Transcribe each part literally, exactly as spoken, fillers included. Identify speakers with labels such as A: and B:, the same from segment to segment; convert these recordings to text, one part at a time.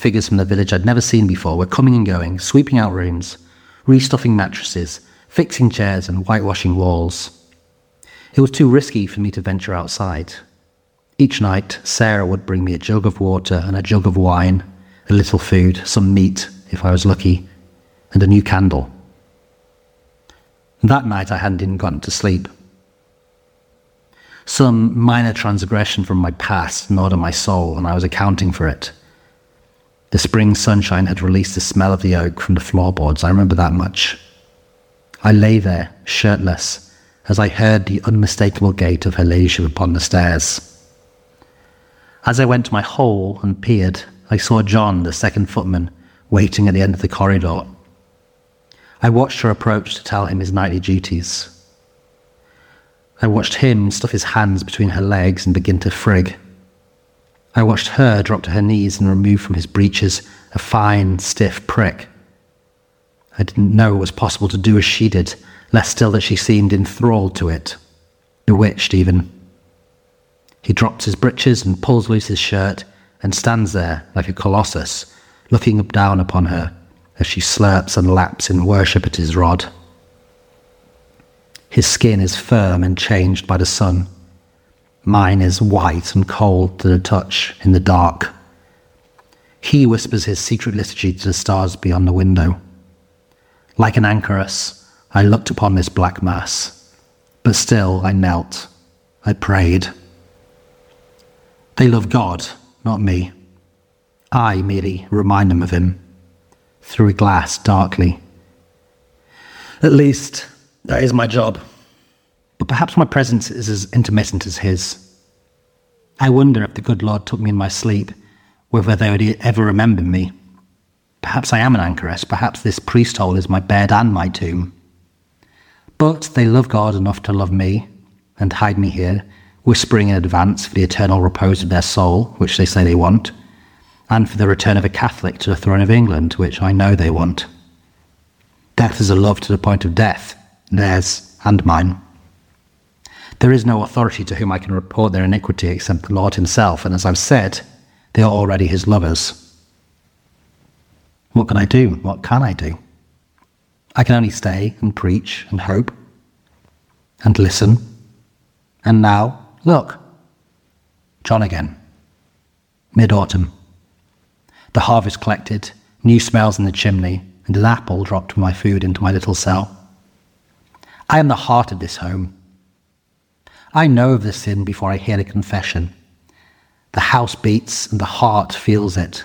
A: figures from the village I'd never seen before were coming and going, sweeping out rooms, restuffing mattresses, fixing chairs and whitewashing walls. It was too risky for me to venture outside. Each night, Sarah would bring me a jug of water and a jug of wine, a little food, some meat, if I was lucky, and a new candle. That night I hadn't even gotten to sleep. Some minor transgression from my past gnawed at my soul, and I was accounting for it. The spring sunshine had released the smell of the oak from the floorboards, I remember that much. I lay there, shirtless, as I heard the unmistakable gait of her ladyship upon the stairs. As I went to my hole and peered, I saw John, the second footman, waiting at the end of the corridor. I watched her approach to tell him his nightly duties. I watched him stuff his hands between her legs and begin to frig. I watched her drop to her knees and remove from his breeches a fine, stiff prick. I didn't know it was possible to do as she did, less still that she seemed enthralled to it, bewitched even. He drops his breeches and pulls loose his shirt and stands there like a colossus, looking up down upon her as she slurps and laps in worship at his rod. His skin is firm and changed by the sun. Mine is white and cold to the touch in the dark. He whispers his secret liturgy to the stars beyond the window. Like an anchoress, I looked upon this black mass, but still I knelt. I prayed. They love God, not me. I merely remind them of him, through a glass darkly. At least, that is my job. But perhaps my presence is as intermittent as his. I wonder if the good Lord took me in my sleep, whether they would ever remember me. Perhaps I am an anchoress, perhaps this priest hole is my bed and my tomb. But they love God enough to love me, and hide me here, whispering in advance for the eternal repose of their soul, which they say they want, and for the return of a Catholic to the throne of England, which I know they want. Death is a love to the point of death, theirs and mine. There is no authority to whom I can report their iniquity except the Lord himself, and as I've said, they are already his lovers. What can I do? What can I do? I can only stay and preach and hope and listen. And now, look, John again. Mid-autumn. The harvest collected, new smells in the chimney, and an apple dropped my food into my little cell. I am the heart of this home. I know of the sin before I hear the confession. The house beats and the heart feels it.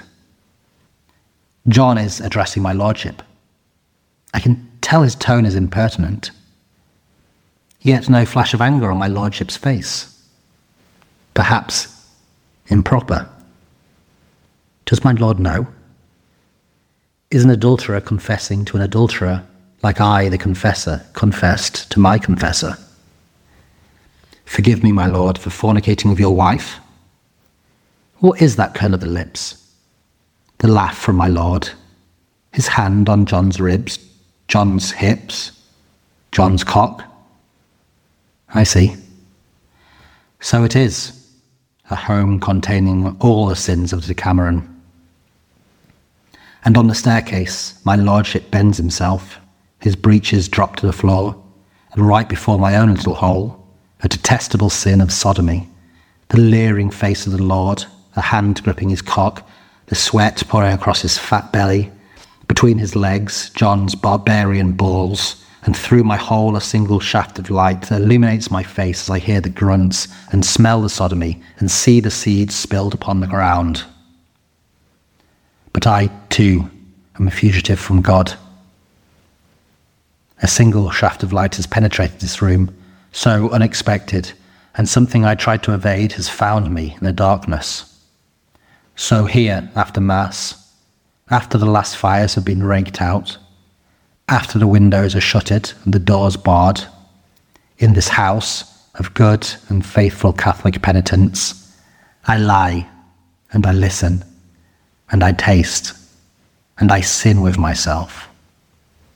A: John is addressing my lordship. I can tell his tone is impertinent. Yet no flash of anger on my lordship's face. Perhaps improper. Does my lord know? Is an adulterer confessing to an adulterer like I, the confessor, confessed to my confessor? Forgive me, my lord, for fornicating with your wife. What is that curl of the lips? The laugh from my lord, his hand on John's ribs, John's hips, John's cock. I see. So it is, a home containing all the sins of the Decameron. And on the staircase, my lordship bends himself, his breeches drop to the floor, and right before my own little hole, a detestable sin of sodomy, the leering face of the Lord, a hand gripping his cock, the sweat pouring across his fat belly, between his legs, John's barbarian balls, and through my hole a single shaft of light that illuminates my face as I hear the grunts and smell the sodomy and see the seeds spilled upon the ground. But I, too, am a fugitive from God. A single shaft of light has penetrated this room, so unexpected, and something I tried to evade has found me in the darkness. So here, after Mass, after the last fires have been raked out, after the windows are shuttered and the doors barred, in this house of good and faithful Catholic penitents, I lie, and I listen, and I taste, and I sin with myself.